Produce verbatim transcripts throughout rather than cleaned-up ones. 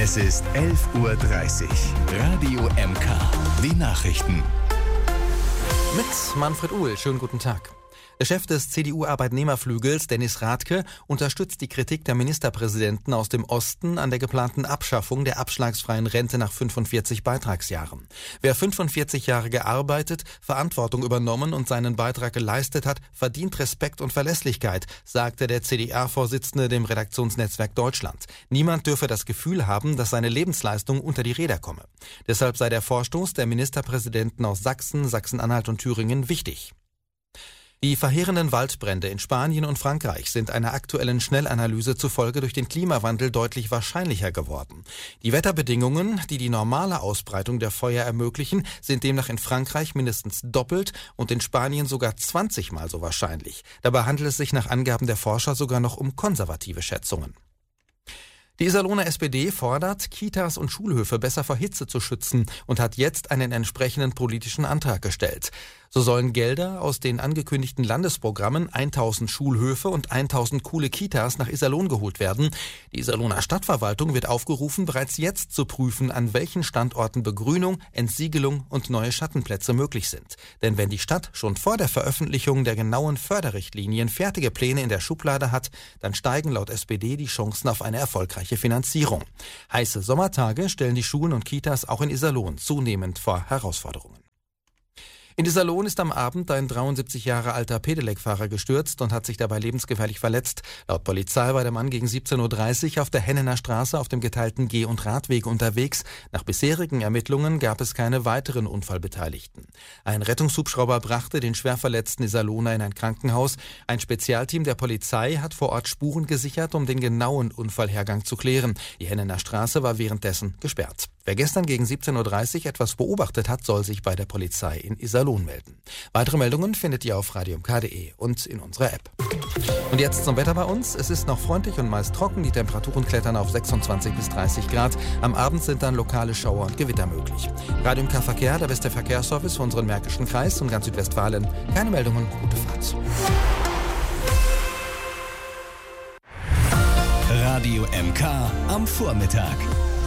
Es ist elf Uhr dreißig. Radio M K. Die Nachrichten. Mit Manfred Uhl. Schönen guten Tag. Der Chef des C D U-Arbeitnehmerflügels, Dennis Rathke, unterstützt die Kritik der Ministerpräsidenten aus dem Osten an der geplanten Abschaffung der abschlagsfreien Rente nach fünfundvierzig Beitragsjahren. Wer fünfundvierzig Jahre gearbeitet, Verantwortung übernommen und seinen Beitrag geleistet hat, verdient Respekt und Verlässlichkeit, sagte der C D A-Vorsitzende dem Redaktionsnetzwerk Deutschland. Niemand dürfe das Gefühl haben, dass seine Lebensleistung unter die Räder komme. Deshalb sei der Vorstoß der Ministerpräsidenten aus Sachsen, Sachsen-Anhalt und Thüringen wichtig. Die verheerenden Waldbrände in Spanien und Frankreich sind einer aktuellen Schnellanalyse zufolge durch den Klimawandel deutlich wahrscheinlicher geworden. Die Wetterbedingungen, die die normale Ausbreitung der Feuer ermöglichen, sind demnach in Frankreich mindestens doppelt und in Spanien sogar zwanzig Mal so wahrscheinlich. Dabei handelt es sich nach Angaben der Forscher sogar noch um konservative Schätzungen. Die Iserlohner S P D fordert, Kitas und Schulhöfe besser vor Hitze zu schützen und hat jetzt einen entsprechenden politischen Antrag gestellt. So sollen Gelder aus den angekündigten Landesprogrammen tausend Schulhöfe und tausend coole Kitas nach Iserlohn geholt werden. Die Iserlohner Stadtverwaltung wird aufgerufen, bereits jetzt zu prüfen, an welchen Standorten Begrünung, Entsiegelung und neue Schattenplätze möglich sind. Denn wenn die Stadt schon vor der Veröffentlichung der genauen Förderrichtlinien fertige Pläne in der Schublade hat, dann steigen laut S P D die Chancen auf eine erfolgreiche Finanzierung. Heiße Sommertage stellen die Schulen und Kitas auch in Iserlohn zunehmend vor Herausforderungen. In Iserlohn ist am Abend ein dreiundsiebzig Jahre alter Pedelec-Fahrer gestürzt und hat sich dabei lebensgefährlich verletzt. Laut Polizei war der Mann gegen siebzehn Uhr dreißig auf der Hennener Straße auf dem geteilten Geh- und Radweg unterwegs. Nach bisherigen Ermittlungen gab es keine weiteren Unfallbeteiligten. Ein Rettungshubschrauber brachte den schwerverletzten Iserlohner in ein Krankenhaus. Ein Spezialteam der Polizei hat vor Ort Spuren gesichert, um den genauen Unfallhergang zu klären. Die Hennener Straße war währenddessen gesperrt. Wer gestern gegen siebzehn Uhr dreißig etwas beobachtet hat, soll sich bei der Polizei in Iserlohn melden. Weitere Meldungen findet ihr auf radio m k punkt d e und in unserer App. Und jetzt zum Wetter bei uns. Es ist noch freundlich und meist trocken. Die Temperaturen klettern auf sechsundzwanzig bis dreißig Grad. Am Abend sind dann lokale Schauer und Gewitter möglich. Radio M K Verkehr, der beste Verkehrsservice für unseren Märkischen Kreis und ganz Südwestfalen. Keine Meldungen, gute Fahrt. Radio M K am Vormittag.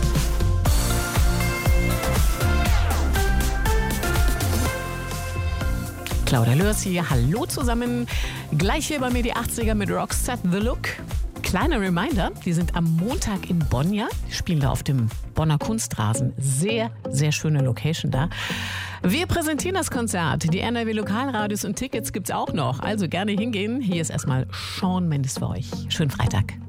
Claudia Lörs hier, hallo zusammen. Gleich hier bei mir die achtziger mit Roxette The Look. Kleiner Reminder, die sind am Montag in Bonn, ja, spielen da auf dem Bonner Kunstrasen. Sehr, sehr schöne Location da. Wir präsentieren das Konzert. Die N R W Lokalradios und Tickets gibt's auch noch. Also gerne hingehen. Hier ist erstmal Shawn Mendes für euch. Schönen Freitag.